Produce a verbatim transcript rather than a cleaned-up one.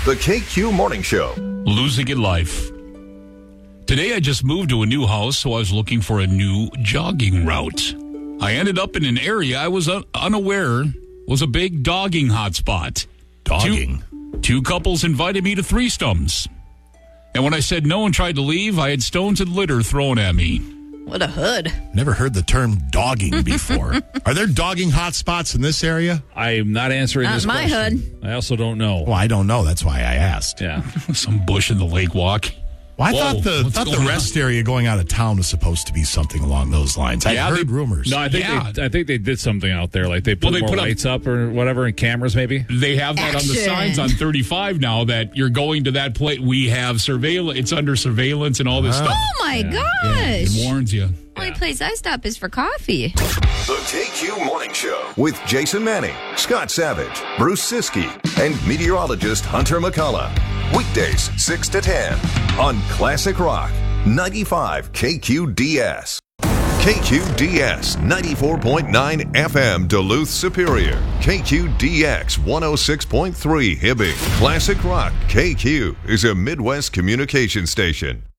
The K Q Morning Show. Losing in life. Today I just moved to a new house, so I was looking for a new jogging route. I ended up in an area I was un- unaware was a big dogging hotspot. Dogging? Two, two couples invited me to threestomes. And when I said no and tried to leave, I had stones and litter thrown at me. What a hood. Never heard the term dogging before. Are there dogging hotspots in this area? I'm not answering Not this my question. hood. I also don't know. Well, I don't know. That's why I asked. Yeah. Some bush in the lake walk. Well, I Whoa, thought the what's thought the going rest area going out of town was supposed to be something along those lines. I Yeah, heard they- rumors. No, I think Yeah. they, I think they did something out there. Like they put Well, they more put up- lights up or whatever, and cameras maybe. They have that on the Action. signs on thirty-five now that you're going to that place. We have surveillance. It's under surveillance and all this stuff. Oh, my It gosh. warns you. Only place I stop is for coffee. The K Q Morning Show with Jason Manning, Scott Savage, Bruce Siskey, and meteorologist Hunter McCullough. Weekdays six to ten on Classic Rock ninety-five K Q D S. K Q D S ninety-four point nine F M Duluth Superior. K Q D X one oh six point three Hibbing. Classic Rock K Q is a Midwest communication station.